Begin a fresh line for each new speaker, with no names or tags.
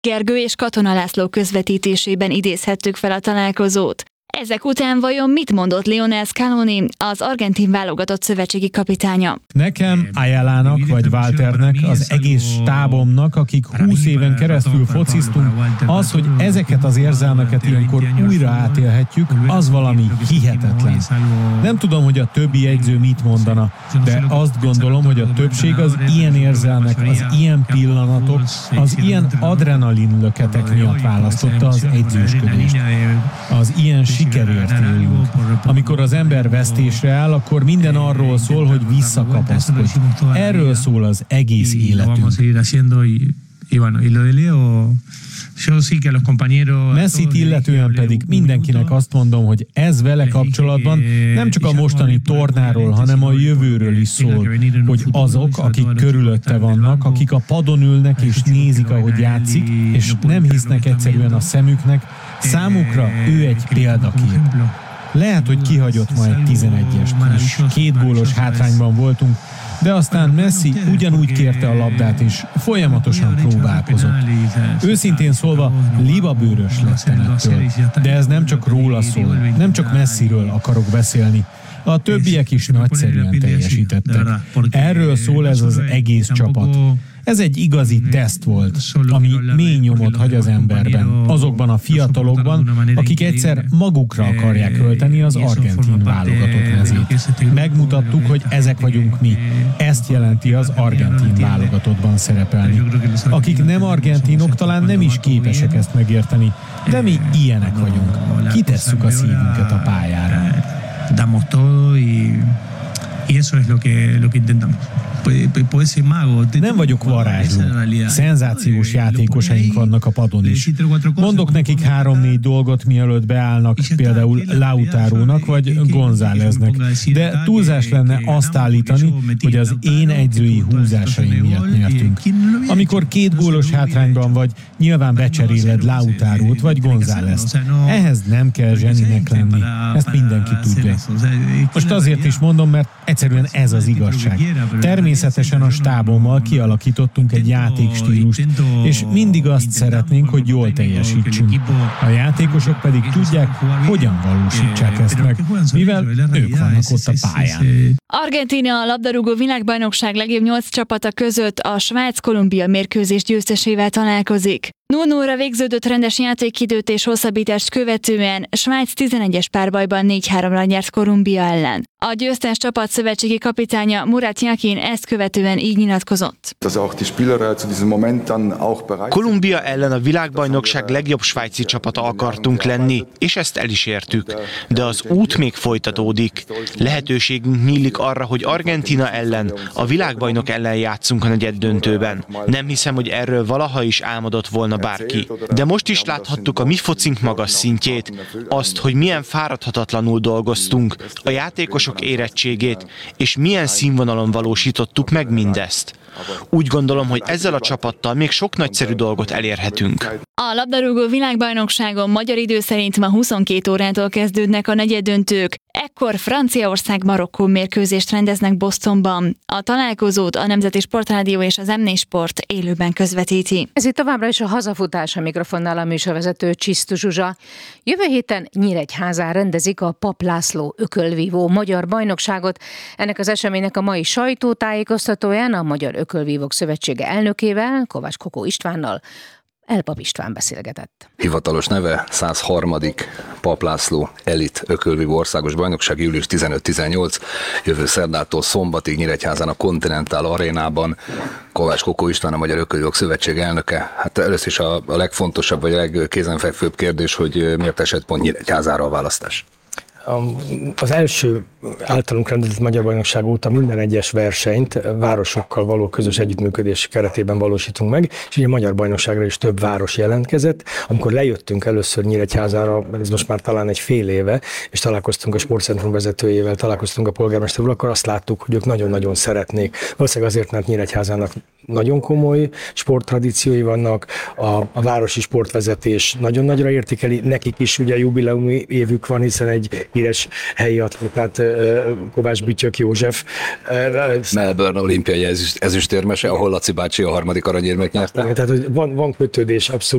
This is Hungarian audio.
Gergő és Katona László közvetítésében idézhettük fel a találkozót. Ezek után vajon mit mondott Lionel Scaloni, az argentin válogatott szövetségi kapitánya?
Nekem, Ayala-nak vagy Walternek, az egész stábomnak, akik 20 éven keresztül fociztunk, az, hogy ezeket az érzelmeket ilyenkor újra átélhetjük, az valami hihetetlen. Nem tudom, hogy a többi edző mit mondana, de azt gondolom, hogy a többség az ilyen érzelmek, az ilyen pillanatok, az ilyen adrenalinlöketek miatt választotta az edzősködést. Az ilyen sikerért élünk. Amikor az ember vesztésre áll, akkor minden arról szól, hogy visszakapaszkodj. Erről szól az egész életünk. Messit illetően pedig mindenkinek azt mondom, hogy ez vele kapcsolatban nem csak a mostani tornáról, hanem a jövőről is szól, hogy azok, akik körülötte vannak, akik a padon ülnek és nézik, ahogy játszik, és nem hisznek egyszerűen a szemüknek, számukra ő egy példakép. Lehet, hogy kihagyott ma egy 11-est, és 2 gólos hátrányban voltunk, de aztán Messi ugyanúgy kérte a labdát, és folyamatosan próbálkozott. Őszintén szólva, libabőrös lettem ettől. De ez nem csak róla szól, nem csak Messiről akarok beszélni. A többiek is nagyszerűen teljesítettek. Erről szól ez az egész csapat. Ez egy igazi teszt volt, ami mély nyomot hagy az emberben, azokban a fiatalokban, akik egyszer magukra akarják ölteni az argentin válogatott mezét. Megmutattuk, hogy ezek vagyunk mi. Ezt jelenti az argentin válogatottban szerepelni. Akik nem argentinok, talán nem is képesek ezt megérteni, de mi ilyenek vagyunk. Kitesszük a szívünket a pályára.
Damos todo y eso es lo que intentamos.
Nem vagyok varázsló. Szenzációs játékosaink vannak a padon is. Mondok nekik 3-4 dolgot, mielőtt beállnak, például Lautarónak vagy Gonzáleznek. De túlzás lenne azt állítani, hogy az én edzői húzásaim miatt nyertünk. Amikor 2 gólos hátrányban vagy, nyilván becseréled Lautarót vagy Gonzálezt. Ehhez nem kell zseninek lenni. Ezt mindenki tudja. Most azért is mondom, mert egyszerűen ez az igazság. Természetesen a stábommal kialakítottunk egy játékstílust, és mindig azt szeretnénk, hogy jól teljesítsünk. A játékosok pedig tudják, hogyan valósítsák ezt meg, mivel ők vannak ott a pályán.
Argentína a labdarúgó világbajnokság legjobb 8 csapata között a Svájc-Kolumbia mérkőzés győztesével találkozik. 0-0-ra végződött rendes játékidőt és hosszabbítást követően Svájc 11-es párbajban 4-3-ra nyert Kolumbia ellen. A győztes csapat szövetségi kapitánya Murat Yakin ezt követően így nyilatkozott.
Kolumbia ellen a világbajnokság legjobb svájci csapata akartunk lenni, és ezt el is értük. De az út még folytatódik. Lehetőségünk nyílik arra, hogy Argentína ellen, a világbajnok ellen játszunk a negyeddöntőben. Nem hiszem, hogy erről valaha is álmodott volna bárki. De most is láthattuk a mi focink magas szintjét, azt, hogy milyen fáradhatatlanul dolgoztunk, a játékosok érettségét, és milyen színvonalon valósítottuk meg mindezt. Úgy gondolom, hogy ezzel a csapattal még sok nagyszerű dolgot elérhetünk.
A labdarúgó világbajnokságon magyar idő szerint ma 22 órától kezdődnek a negyeddöntők. Ekkor Franciaország-Marokkó mérkőzést rendeznek Bostonban. A találkozót a Nemzeti Sportrádió és az M4 Sport élőben közvetíti.
Ez itt továbbra is a hazafutás, a mikrofonnál a műsorvezető Csisztus Zsuzsa. Jövő héten Nyíregyházán rendezik a Papp László ökölvívó magyar bajnokságot. Ennek az eseménynek a mai sajtótájékoztatóján a Magyar Ökölvívók Szövetsége elnökével, Kovács Kokó Istvánnal Elpap István beszélgetett.
Hivatalos neve 103. Papp László elit ökölvívó országos bajnokság, július 15-18, jövő szerdától szombatig Nyíregyházán a Continental Arénában. Kovács Kokó István, a Magyar Ökölvívók Szövetség elnöke. Hát először is a legfontosabb vagy a legkézenfekvőbb kérdés, hogy miért esett pont Nyíregyházára a választás?
Az első általunk rendezett Magyar Bajnokság óta minden egyes versenyt városokkal való közös együttműködés keretében valósítunk meg, és ugye a Magyar Bajnokságra is több város jelentkezett. Amikor lejöttünk először Nyíregyházára, ez most már talán egy fél éve, és találkoztunk a sportcentrum vezetőjével, találkoztunk a polgármester úr, akkor azt láttuk, hogy ők nagyon-nagyon szeretnék. Valószínűleg azért, mert Nyíregyházának nagyon komoly sporttradíciói vannak, a városi sportvezetés nagyon nagyra értékeli, nekik is ugye jubileumi évük van, hiszen egy híres helyi atlétát, Kovács Bütyök József.
Melbourne olimpiai ezüstérmese, ahol Laci bácsi a 3. aranyérmet nyerte.
Tehát, hogy van kötődés abszolút